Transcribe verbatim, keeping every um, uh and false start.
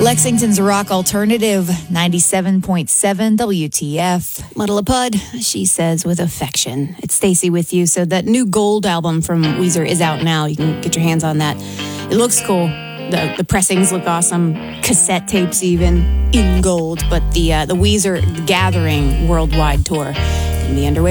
Lexington's rock alternative, ninety-seven point seven W T F. Muddle a pud, she says with affection. It's Stacy with you. So that new Gold album from Weezer is out now. You can get your hands on that. It looks cool. The, the pressings look awesome. Cassette tapes even in gold. But the uh, the Weezer Gathering worldwide tour can be underway